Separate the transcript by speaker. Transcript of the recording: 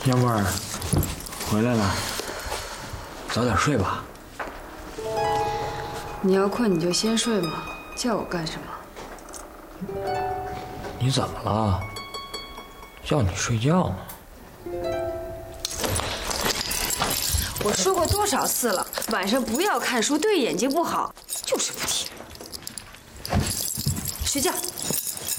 Speaker 1: 幺妹儿，回来了，早点睡吧。
Speaker 2: 你要困你就先睡嘛，叫我干什么？
Speaker 1: 你怎么了？叫你睡觉呢。
Speaker 2: 我说过多少次了，晚上不要看书，对眼睛不好，就是不听。睡觉。